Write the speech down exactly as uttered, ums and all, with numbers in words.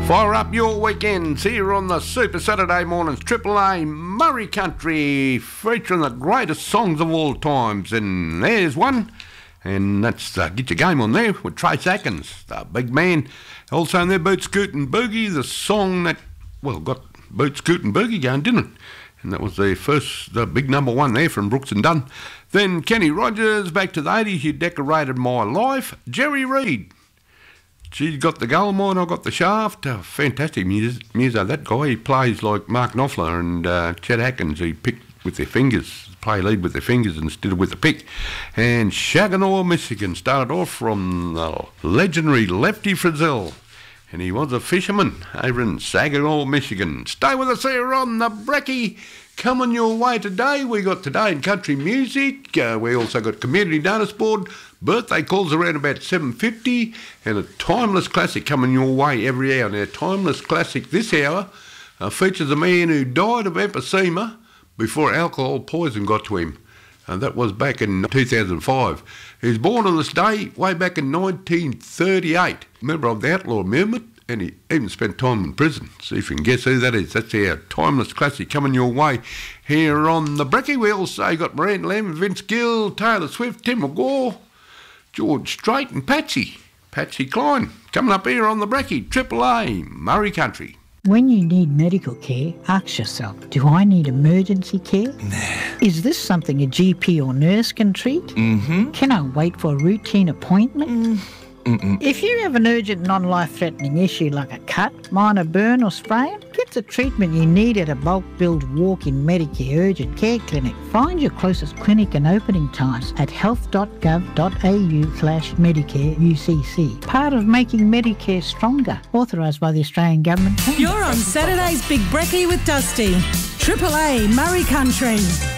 Fire up your weekends here on the Super Saturday mornings. Triple A Murray Country, featuring the greatest songs of all times. And there's one, and that's uh, Get Your Game On there with Trace Atkins, the big man. Also in there, Boot Scoot and Boogie, the song that, well, got Boot Scoot and Boogie going, didn't it? And that was the first, the big number one there from Brooks and Dunn. Then Kenny Rogers, back to the eighties, You Decorated My Life. Jerry Reed. She's got the gold mine, I got the shaft. Uh, fantastic music, music. That guy, he plays like Mark Knopfler and uh, Chet Atkins. He picked with their fingers, play lead with their fingers instead of with the pick. And Shaganaw, Michigan, started off from the legendary Lefty Frizzell. And he was a fisherman over in Saginaw, Michigan. Stay with us here on the Brekkie. Coming your way today, we got Today in Country Music. Uh, we also got Community Notice Board. Birthday calls around about seven fifty. And a Timeless Classic coming your way every hour. Now, Timeless Classic this hour uh, features a man who died of emphysema before alcohol poison got to him. And that was back in two thousand five. He was born on this day way back in nineteen thirty-eight. Member of the Outlaw Movement. And he even spent time in prison. See if you can guess who that is. That's our Timeless Classic coming your way here on the Brekkie. We also got Miranda Lamb, Vince Gill, Taylor Swift, Tim McGraw, George Strait and Patsy. Patsy Cline. Coming up here on the Brekkie. Triple A Murray Country. When you need medical care, ask yourself, do I need emergency care? Nah. Is this something a G P or nurse can treat? Mm-hmm. Can I wait for a routine appointment? Mm. Mm-mm. If you have an urgent non-life-threatening issue like a cut, minor burn or sprain, get the treatment you need at a bulk-billed walk-in Medicare urgent care clinic. Find your closest clinic and opening times at health.gov.au slash Medicare U C C. Part of making Medicare stronger. Authorised by the Australian Government. You're on Saturday's Big Brekkie with Dusty. Triple A Murray Country.